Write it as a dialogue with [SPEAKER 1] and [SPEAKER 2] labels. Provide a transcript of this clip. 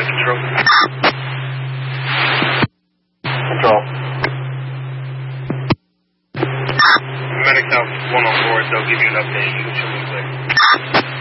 [SPEAKER 1] Control.
[SPEAKER 2] Control.
[SPEAKER 1] Medics have one on board. They'll give you an update. You can show me quick.